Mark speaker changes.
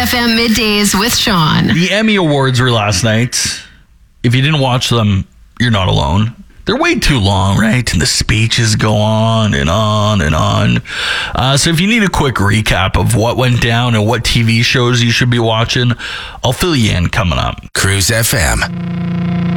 Speaker 1: FM Middays with Sean.
Speaker 2: The Emmy Awards were last night. If you didn't watch them, you're not alone. They're way too long, right? And the speeches go on and on and on. So if you need a quick recap of what went down and what TV shows you should be watching, I'll fill you in coming up.
Speaker 3: Cruise FM.